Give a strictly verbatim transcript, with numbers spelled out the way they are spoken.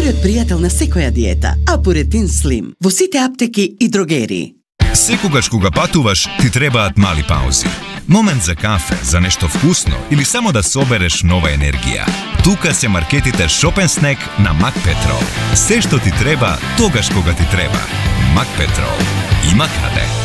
најдобриот пријател на секоја диета, Апуретин Слим, во сите аптеки и дрогери. Секогаш кога патуваш, ти требаат мали паузи. Момент за кафе, за нешто вкусно или само да собереш нова енергија. Тука се маркетите Shop and Snack на Макпетрол. Се што ти треба, тогаш кога ти треба. Макпетрол. Има каде.